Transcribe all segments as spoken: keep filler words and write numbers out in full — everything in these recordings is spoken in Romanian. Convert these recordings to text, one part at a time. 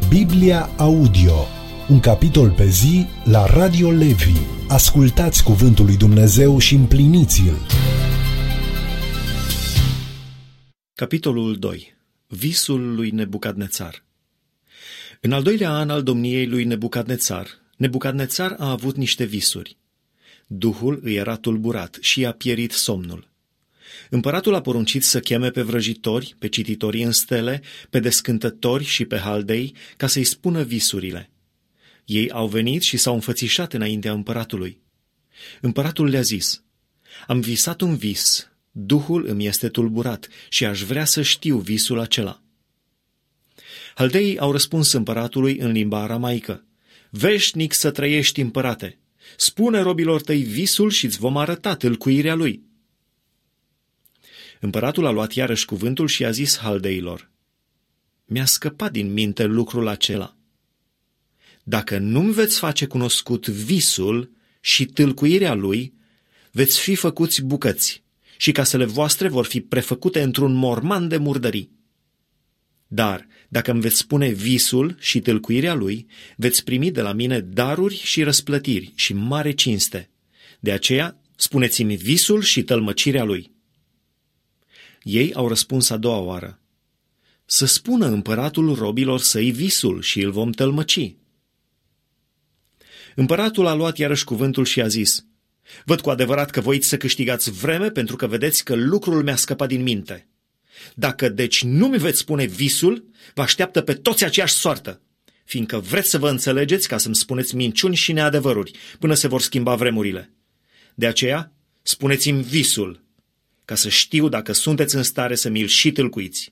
Biblia Audio, un capitol pe zi la Radio Levi. Ascultați cuvântul lui Dumnezeu și împliniți-l. Capitolul doi. Visul lui Nebucadnețar. În al doilea an al domniei lui Nebucadnețar, Nebucadnețar a avut niște visuri. Duhul îi era tulburat și i-a pierit somnul. Împăratul a poruncit să cheme pe vrăjitori, pe cititorii în stele, pe descântători și pe haldei, ca să-i spună visurile. Ei au venit și s-au înfățișat înaintea împăratului. Împăratul le-a zis: am visat un vis, Duhul îmi este tulburat și aș vrea să știu visul acela. Haldeii au răspuns împăratului în limba aramaică: veșnic să trăiești, împărate! Spune robilor tăi visul și îți vom arăta tâlcuirea lui. Împăratul a luat iarăși cuvântul și a zis haldeilor: mi-a scăpat din minte lucrul acela. Dacă nu-mi veți face cunoscut visul și tâlcuirea lui, veți fi făcuți bucăți și casele voastre vor fi prefăcute într-un morman de murdării. Dar dacă îmi veți spune visul și tâlcuirea lui, veți primi de la mine daruri și răsplătiri și mare cinste. De aceea, spuneți-mi visul și tălmăcirea lui. Ei au răspuns a doua oară: să spună împăratul robilor săi visul și îl vom tălmăci. Împăratul a luat iarăși cuvântul și a zis: văd cu adevărat că voiți să câștigați vreme, pentru că vedeți că lucrul mi-a scăpat din minte. Dacă deci nu mi veți spune visul, vă așteaptă pe toți aceeași soartă, fiindcă vreți să vă înțelegeți ca să-mi spuneți minciuni și neadevăruri, până se vor schimba vremurile. De aceea, spuneți-mi visul, ca să știu dacă sunteți în stare să mi-l și tâlcuiți.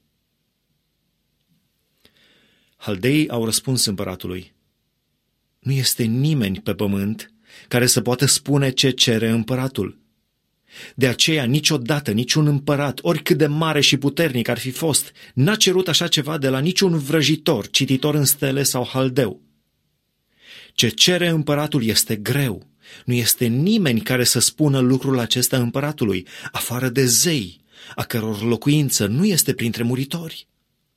Haldeii au răspuns împăratului: nu este nimeni pe pământ care să poată spune ce cere împăratul. De aceea niciodată niciun împărat, oricât de mare și puternic ar fi fost, n-a cerut așa ceva de la niciun vrăjitor, cititor în stele sau haldeu. Ce cere împăratul este greu. Nu este nimeni care să spună lucrul acesta împăratului, afară de zei, a căror locuință nu este printre muritori.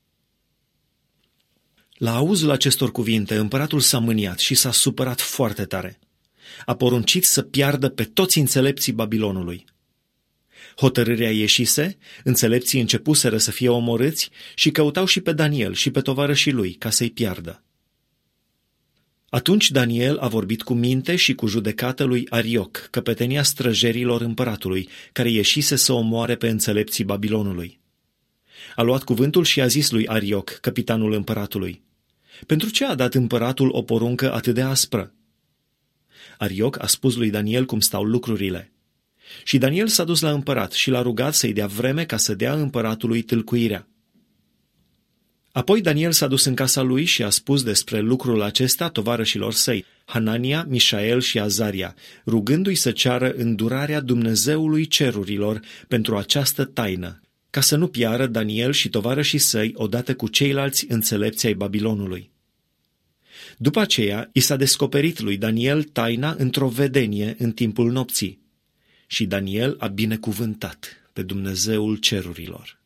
La auzul acestor cuvinte, împăratul s-a mâniat și s-a supărat foarte tare. A poruncit să piardă pe toți înțelepții Babilonului. Hotărârea ieșise, înțelepții începuseră să fie omorâți și căutau și pe Daniel și pe tovarășii lui ca să-i piardă. Atunci Daniel a vorbit cu minte și cu judecată lui Arioc, căpetenia străjerilor împăratului, care ieșise să omoare pe înțelepții Babilonului. A luat cuvântul și a zis lui Arioc, capitanul împăratului: pentru ce a dat împăratul o poruncă atât de aspră? Arioc a spus lui Daniel cum stau lucrurile. Și Daniel s-a dus la împărat și l-a rugat să-i dea vreme ca să dea împăratului tâlcuirea. Apoi Daniel s-a dus în casa lui și a spus despre lucrul acesta tovarășilor săi, Hanania, Mișael și Azaria, rugându-i să ceară îndurarea Dumnezeului cerurilor pentru această taină, ca să nu piară Daniel și tovarășii săi odată cu ceilalți înțelepți ai Babilonului. După aceea, i s-a descoperit lui Daniel taina într-o vedenie în timpul nopții și Daniel a binecuvântat pe Dumnezeul cerurilor.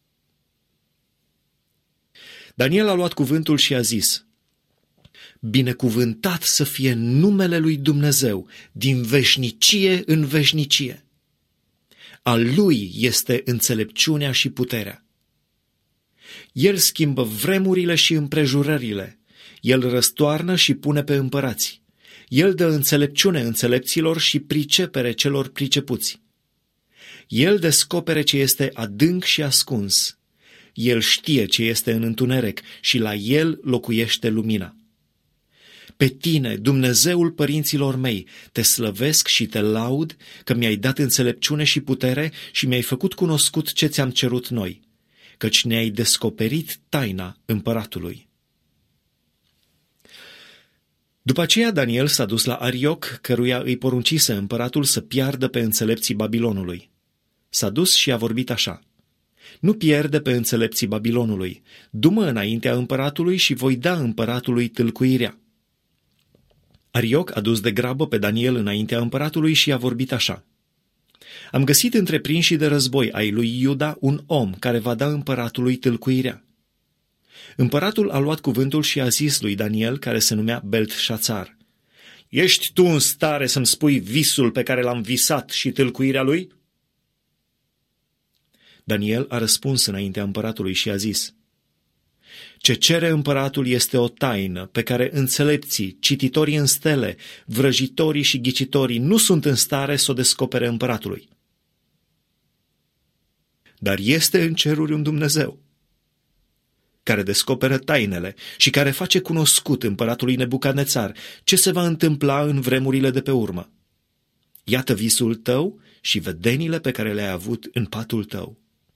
Daniel a luat cuvântul și a zis: binecuvântat să fie numele lui Dumnezeu din veșnicie în veșnicie. Al lui este înțelepciunea și puterea. El schimbă vremurile și împrejurările. El răstoarnă și pune pe împărați. El dă înțelepciune înțelepților și pricepere celor pricepuți. El descopere ce este adânc și ascuns. El știe ce este în întuneric și la el locuiește lumina. Pe tine, Dumnezeul părinților mei, te slăvesc și te laud că mi-ai dat înțelepciune și putere și mi-ai făcut cunoscut ce ți-am cerut noi, căci ne-ai descoperit taina împăratului. După aceea Daniel s-a dus la Arioc, căruia îi poruncise împăratul să piardă pe înțelepții Babilonului. S-a dus și a vorbit așa: nu pierde pe înțelepții Babilonului, du-mă înaintea împăratului și voi da împăratului tâlcuirea. Arioc a dus de grabă pe Daniel înaintea împăratului și a vorbit așa: am găsit între prinșii de război ai lui Iuda un om care va da împăratului tâlcuirea. Împăratul a luat cuvântul și a zis lui Daniel, care se numea Beltșațar: Ești tu în stare să-mi spui visul pe care l-am visat și tâlcuirea lui? Daniel a răspuns înaintea împăratului și a zis: Ce cere împăratul este o taină pe care înțelepții, cititorii în stele, vrăjitorii și ghicitorii nu sunt în stare să o descopere împăratului. Dar este în ceruri un Dumnezeu care descoperă tainele și care face cunoscut împăratului Nebucadnețar ce se va întâmpla în vremurile de pe urmă. Iată visul tău și vedenile pe care le-ai avut în patul tău.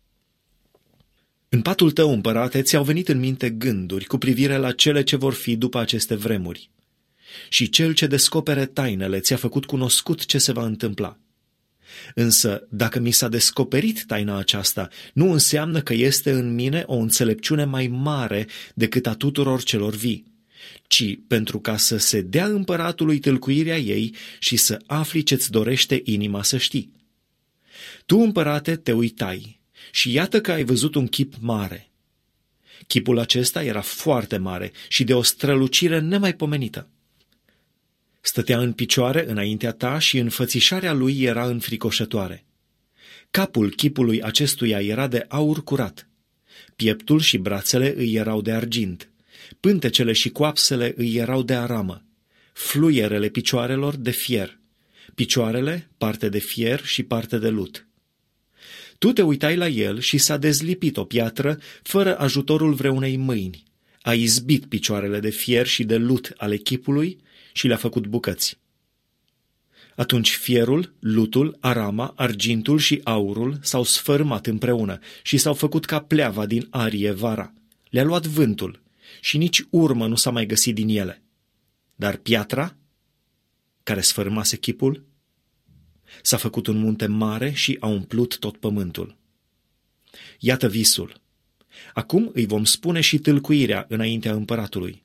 În patul tău, împărate, ți-au venit în minte gânduri cu privire la cele ce vor fi după aceste vremuri. Și cel ce descopere tainele ți-a făcut cunoscut ce se va întâmpla. Însă, dacă mi s-a descoperit taina aceasta, nu înseamnă că este în mine o înțelepciune mai mare decât a tuturor celor vii, ci pentru ca să se dea împăratului tâlcuirea ei și să afli ce-ți dorește inima să știi. Tu, împărate, te uitai și iată că ai văzut un chip mare. Chipul acesta era foarte mare și de o strălucire nemaipomenită. Stătea în picioare înaintea ta și înfățișarea lui era înfricoșătoare. Capul chipului acestuia era de aur curat. Pieptul și brațele îi erau de argint. Pântecele și coapsele îi erau de aramă. Fluierele picioarelor de fier. Picioarele parte de fier și parte de lut. Tu te uitai la el și s-a dezlipit o piatră fără ajutorul vreunei mâini. A izbit picioarele de fier și de lut ale chipului și le-a făcut bucăți. Atunci fierul, lutul, arama, argintul și aurul s-au sfărâmat împreună și s-au făcut ca pleava din arie vara. Le-a luat vântul și nici urmă nu s-a mai găsit din ele. Dar piatra, care sfărâmase chipul, s-a făcut un munte mare și a umplut tot pământul. Iată visul. Acum îi vom spune și tâlcuirea înaintea împăratului.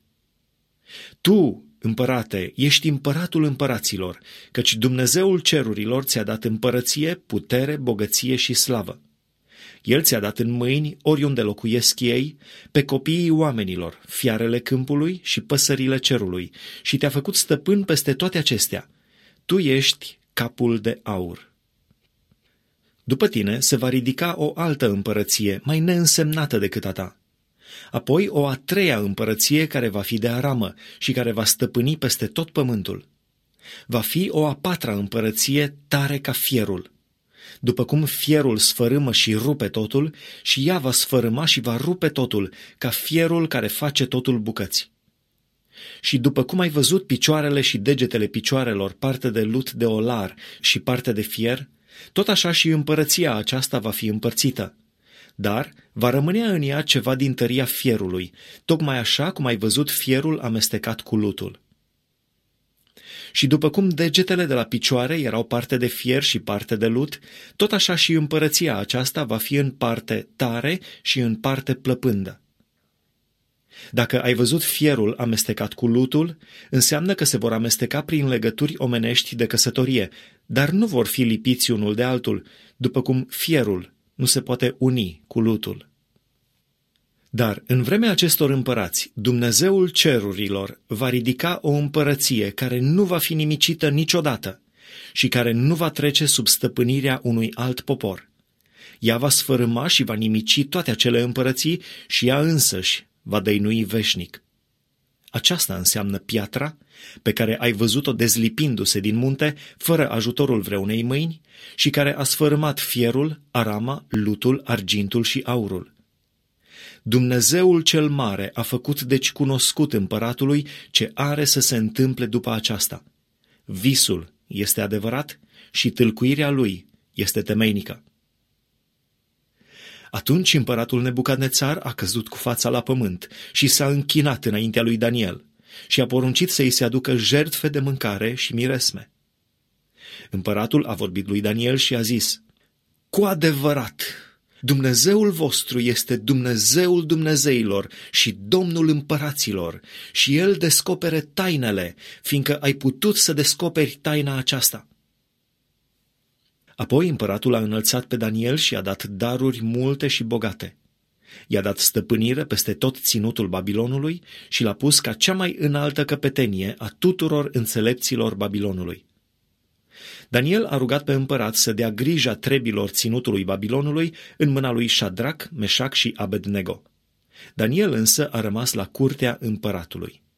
Tu, împărate, ești împăratul împăraților, căci Dumnezeul cerurilor ți-a dat împărăție, putere, bogăție și slavă. El ți-a dat în mâini, oriunde locuiesc ei, pe copiii oamenilor, fiarele câmpului și păsările cerului, și te-a făcut stăpân peste toate acestea. Tu ești capul de aur. După tine se va ridica o altă împărăție, mai neînsemnată decât a ta. Apoi o a treia împărăție care va fi de aramă și care va stăpâni peste tot pământul. Va fi o a patra împărăție tare ca fierul. După cum fierul sfărâmă și rupe totul, și ea va sfărâma și va rupe totul, ca fierul care face totul bucăți. Și după cum ai văzut picioarele și degetele picioarelor, parte de lut de olar și parte de fier, tot așa și împărăția aceasta va fi împărțită. Dar va rămâne în ea ceva din tăria fierului, tocmai așa cum ai văzut fierul amestecat cu lutul. Și după cum degetele de la picioare erau parte de fier și parte de lut, tot așa și împărăția aceasta va fi în parte tare și în parte plăpândă. Dacă ai văzut fierul amestecat cu lutul, înseamnă că se vor amesteca prin legături omenești de căsătorie, dar nu vor fi lipiți unul de altul, după cum fierul nu se poate uni cu lutul. Dar în vremea acestor împărați, Dumnezeul cerurilor va ridica o împărăție care nu va fi nimicită niciodată și care nu va trece sub stăpânirea unui alt popor. Ea va sfărâma și va nimici toate acele împărății și ea însăși va dăinui veșnic. Aceasta înseamnă piatra pe care ai văzut-o dezlipindu-se din munte fără ajutorul vreunei mâini și care a sfărâmat fierul, arama, lutul, argintul și aurul. Dumnezeul cel mare a făcut deci cunoscut împăratului ce are să se întâmple după aceasta. Visul este adevărat și tâlcuirea lui este temeinică. Atunci împăratul Nebucadnețar a căzut cu fața la pământ și s-a închinat înaintea lui Daniel și a poruncit să-i se aducă jertfe de mâncare și miresme. Împăratul a vorbit lui Daniel și a zis: Cu adevărat, Dumnezeul vostru este Dumnezeul Dumnezeilor și Domnul împăraților și El descopere tainele, fiindcă ai putut să descoperi taina aceasta. Apoi împăratul a înălțat pe Daniel și a dat daruri multe și bogate. I-a dat stăpânire peste tot ținutul Babilonului și l-a pus ca cea mai înaltă căpetenie a tuturor înțelepților Babilonului. Daniel a rugat pe împărat să dea grija trebilor ținutului Babilonului în mâna lui Șadrac, Meșac și Abednego. Daniel însă a rămas la curtea împăratului.